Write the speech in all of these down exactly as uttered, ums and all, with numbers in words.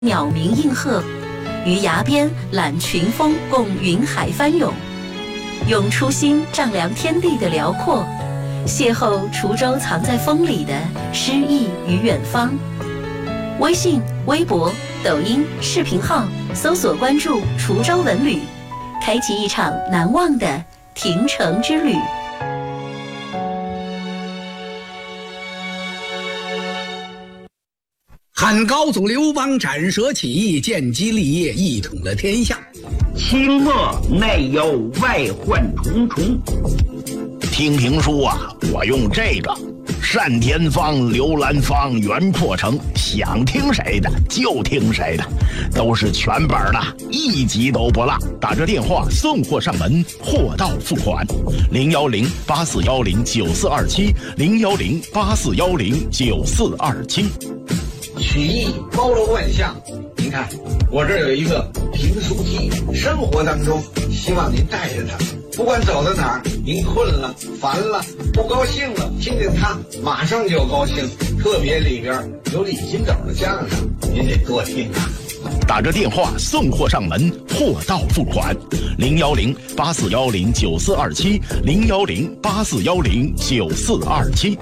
鸟鸣应和，于崖边揽群峰，共云海翻涌，用初心丈量天地的辽阔，邂逅滁州藏在风里的诗意与远方。微信、微博、抖音、视频号搜索关注滁州文旅，开启一场难忘的亭城之旅。 汉高祖刘邦斩蛇起义，建基立业，一统了天下。 清末内忧外患重重。 听评书啊，我用这个单田芳、刘兰芳、袁阔成，想听谁的就听谁的，都是全本的，一集都不落。打着电话送货上门，货到付款。零幺零八四幺零九四二七，零幺零八四幺零九四二七。 曲艺包罗万象，您看我这儿有一个评书机，生活当中希望您带着它，不管走到哪儿，您困了、烦了、不高兴了，听见它马上就高兴。特别里边有李金斗的相声，您得多听啊。 打着电话送货上门，货到付款。零幺零八四幺零九四二七，零幺零八四幺零九四二七。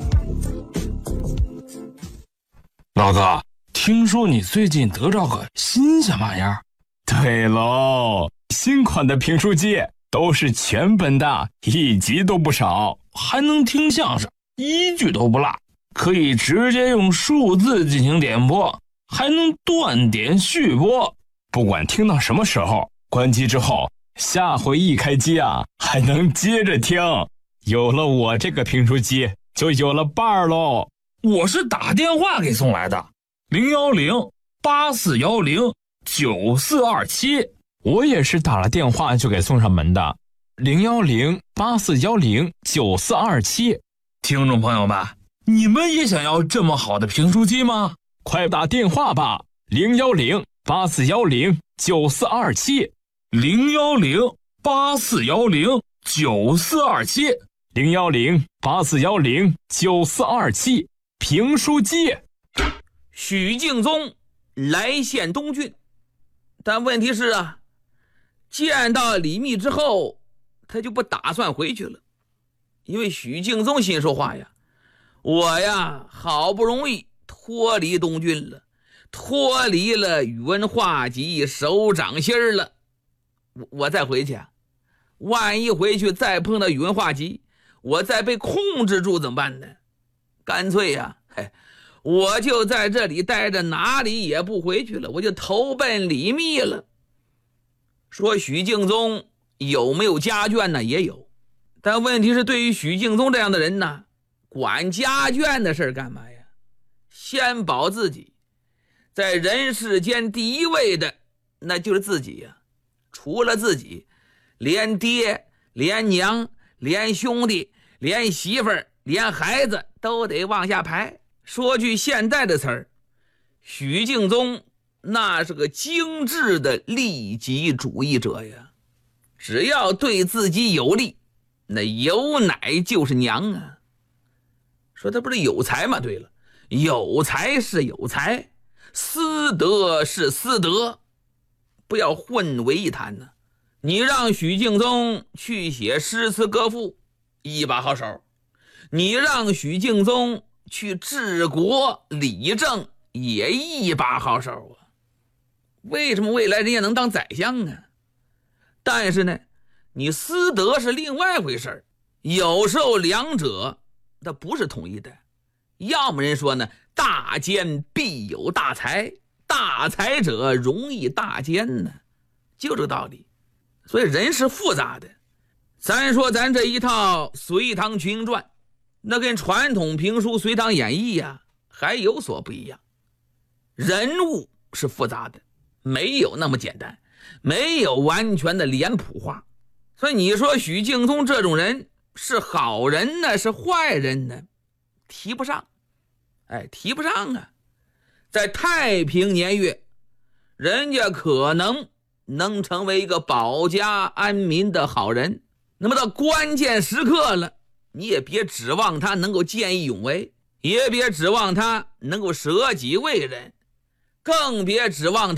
老哥，听说你最近得着个新鲜玩意儿？ 对喽，新款的评书机都是全本的，一集都不少， 还能听相声，一句都不落，可以直接用数字进行点播，还能断点续播， 不管听到什么时候，关机之后下回一开机啊，还能接着听。有了我这个评书机，就有了伴儿喽。 我是打电话给送来的，零幺零八四幺零九四二七。 我也是打了电话就给送上门的，零幺零八四幺零九四二七。 听众朋友们，你们也想要这么好的评书机吗？ 快打电话吧，零幺零八四幺零九四二七， 零幺零八四幺零九四二七， 零幺零八四幺零九四二七。评书机。 许敬宗来献东郡，但问题是啊，见到李密之后，他就不打算回去了，因为许敬宗心说话呀，我呀好不容易脱离东郡了，脱离了宇文化及手掌心了，我我再回去啊，万一回去再碰到宇文化及，我再被控制住怎么办呢？干脆呀、啊，嘿，我就在这里待着，哪里也不回去了，我就投奔李密了。说许敬宗有没有家眷呢？也有，但问题是对于许敬宗这样的人呢，管家眷的事干嘛呀？先保自己，在人世间第一位的那就是自己呀，除了自己，连爹、连娘、连兄弟、连媳妇儿、连孩子都得往下排。说句现代的词儿，许敬宗那是个精致的利己主义者呀，只要对自己有利，那有奶就是娘啊。说他不是有才吗？对了，有才是有才，私德是私德，不要混为一谈呢。你让许敬宗去写诗词歌赋，一把好手；你让许敬宗去治国理政，也一把好手啊。为什么未来人家能当宰相啊？但是呢，你私德是另外回事，有时候两者它不是统一的。要么人说呢，大奸必有大才，大才者容易大奸呢，就这个道理。所以人是复杂的。咱说咱这一套隋唐群英传，那跟传统评书隋唐演义呀、啊、还有所不一样。人物是复杂的，没有那么简单，没有完全的脸谱化。所以你说许敬宗这种人是好人呢，是坏人呢，提不上。哎，提不上啊。在太平年月，人家可能能成为一个保家安民的好人，那么到关键时刻了，你也别指望他能够见义勇为，也别指望他能够舍己为人， 更别指望